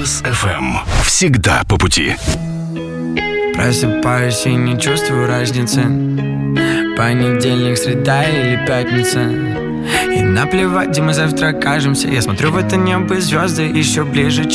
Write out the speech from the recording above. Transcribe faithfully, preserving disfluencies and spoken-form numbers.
Голос эф эм. Всегда по пути. Просыпаюсь и не чувствую разницы. Понедельник, среда или пятница. И наплевать, где мы завтра окажемся. Я смотрю в это небо, и звезды еще ближе,